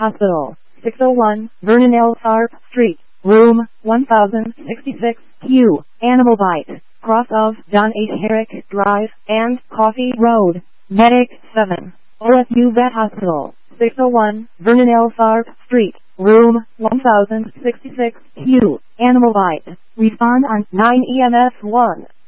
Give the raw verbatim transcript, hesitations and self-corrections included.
Hospital, six oh one, Vernon L. Tharp Street, Room one thousand sixty-six, Q, Animal Bite, cross of John H. Herrick Drive, and Coffee Road. Medic seven, O S U Vet Hospital, six oh one, Vernon L. Tharp Street, Room one thousand sixty-six, Q, Animal Bite. Respond on nine E M S one.